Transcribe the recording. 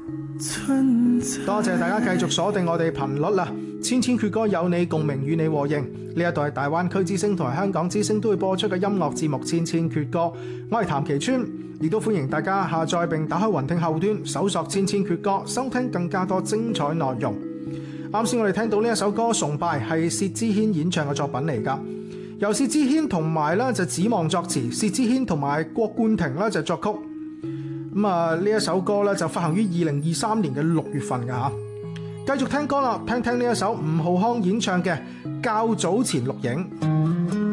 多謝大家繼續鎖定我哋頻率啦，千千闕歌有你共鳴與你和應，呢一度係大灣區之聲同埋香港之聲都會播出嘅音樂節目《千千闕歌》，我係譚其川，亦都歡迎大家下載並打開雲聽後端搜索《千千闕歌》，收聽更加多精彩內容。啱先我哋聽到呢一首歌《崇拜》係薛之謙演唱嘅作品嚟噶，由薛之謙同埋咧就子望作詞，薛之謙同埋郭冠廷咧就作曲。咁呢一首歌咧就發行於2023年嘅6月份噶吓。繼續聽歌啦，聽聽呢一首吳浩康演唱嘅《較早前錄影》。